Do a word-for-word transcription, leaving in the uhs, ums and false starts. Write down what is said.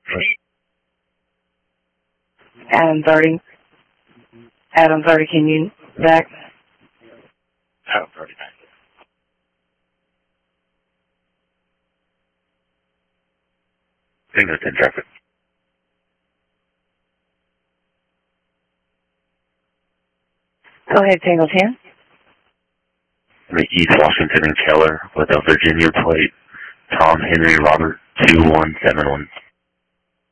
Adam thirty. Adam thirty, can you back? Adam thirty back. Tango ten traffic. Go ahead, Tango ten. The East Washington and Keller with a Virginia plate, Tom Henry Robert two one seven one.